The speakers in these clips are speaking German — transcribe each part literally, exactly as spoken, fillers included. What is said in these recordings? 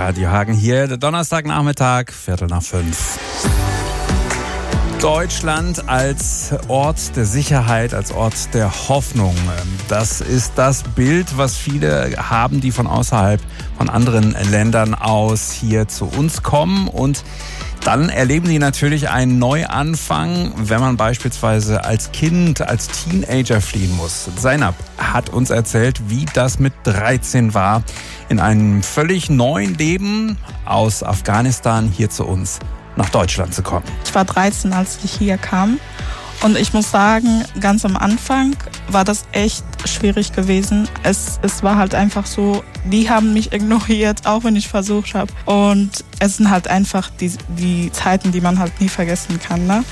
Radio Hagen hier, der Donnerstagnachmittag, Viertel nach fünf. Deutschland als Ort der Sicherheit, als Ort der Hoffnung. Das ist das Bild, was viele haben, die von außerhalb, von anderen Ländern aus hier zu uns kommen. Und dann erleben sie natürlich einen Neuanfang, wenn man beispielsweise als Kind, als Teenager fliehen muss. Zainab hat uns erzählt, wie das mit dreizehn war, in einem völlig neuen Leben aus Afghanistan hier zu uns nach Deutschland zu kommen. Ich war dreizehn, als ich hier kam. Und ich muss sagen, ganz am Anfang war das echt schwierig gewesen. Es, es war halt einfach so, die haben mich ignoriert, auch wenn ich versucht habe. Und es sind halt einfach die, die Zeiten, die man halt nie vergessen kann, ne?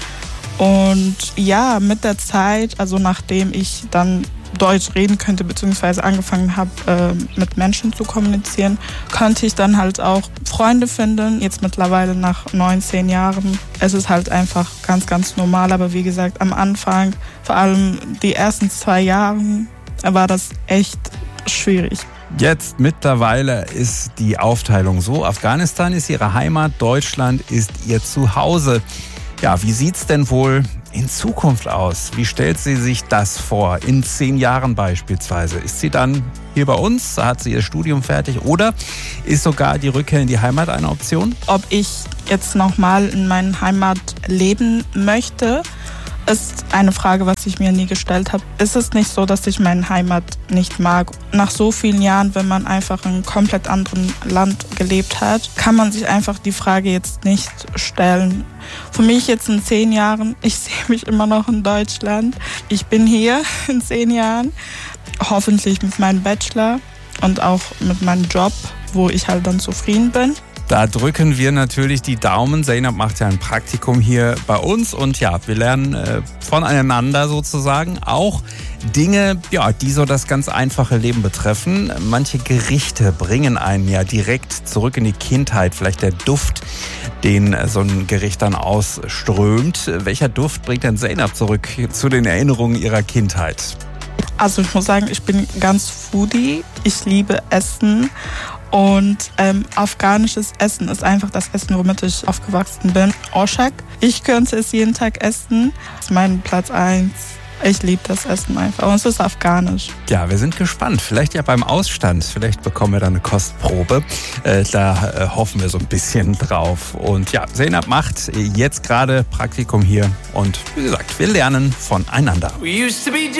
Und ja, mit der Zeit, also nachdem ich dann Deutsch reden könnte, beziehungsweise angefangen habe, äh, mit Menschen zu kommunizieren, konnte ich dann halt auch Freunde finden. Jetzt mittlerweile nach neun, zehn Jahren. Es ist halt einfach ganz, ganz normal. Aber wie gesagt, am Anfang, vor allem die ersten zwei Jahre, war das echt schwierig. Jetzt mittlerweile ist die Aufteilung so: Afghanistan ist ihre Heimat, Deutschland ist ihr Zuhause. Ja, wie sieht's denn wohl in Zukunft aus? Wie stellt sie sich das vor? In zehn Jahren beispielsweise. Ist sie dann hier bei uns? Hat sie ihr Studium fertig? Oder ist sogar die Rückkehr in die Heimat eine Option? Ob ich jetzt nochmal in meiner Heimat leben möchte, ist eine Frage, was ich mir nie gestellt habe. Ist es nicht so, dass ich meine Heimat nicht mag? Nach so vielen Jahren, wenn man einfach in einem komplett anderen Land gelebt hat, kann man sich einfach die Frage jetzt nicht stellen. Für mich jetzt in zehn Jahren, ich sehe mich immer noch in Deutschland. Ich bin hier in zehn Jahren, hoffentlich mit meinem Bachelor und auch mit meinem Job, wo ich halt dann zufrieden bin. Da drücken wir natürlich die Daumen. Zainab macht ja ein Praktikum hier bei uns und ja, wir lernen äh, voneinander sozusagen auch Dinge, ja, die so das ganz einfache Leben betreffen. Manche Gerichte bringen einen ja direkt zurück in die Kindheit. Vielleicht der Duft, den so ein Gericht dann ausströmt. Welcher Duft bringt denn Zainab zurück zu den Erinnerungen ihrer Kindheit? Also ich muss sagen, ich bin ganz Foodie. Ich liebe Essen. Und ähm, afghanisches Essen ist einfach das Essen, womit ich aufgewachsen bin. Oshak. Ich könnte es jeden Tag essen. Das ist mein Platz eins. Ich liebe das Essen einfach. Und es ist afghanisch. Ja, wir sind gespannt. Vielleicht ja beim Ausstand. Vielleicht bekommen wir da eine Kostprobe. Äh, da äh, hoffen wir so ein bisschen drauf. Und ja, Zainab macht jetzt gerade Praktikum hier. Und wie gesagt, wir lernen voneinander.